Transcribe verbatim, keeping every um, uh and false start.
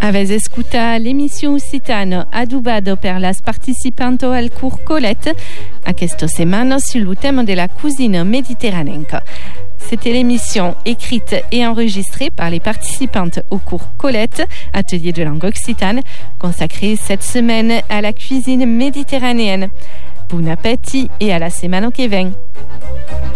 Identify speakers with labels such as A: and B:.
A: Avez escuta l'émission occitane adubado per las participantes al cours Colette, a questa settimana sur le thème de la cuisine méditerranéenne. C'était l'émission écrite et enregistrée par les participantes au cours Colette, atelier de langue occitane, consacré cette semaine à la cuisine méditerranéenne. Bon appétit et à la semaine qui vient.